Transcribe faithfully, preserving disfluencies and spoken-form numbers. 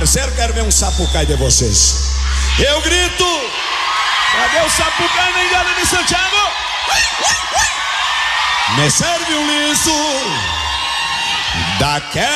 Parceiro, quero ver um sapucai de vocês. Eu grito. Cadê o sapucai na Ilha de Santiago? Me serve um liso daquela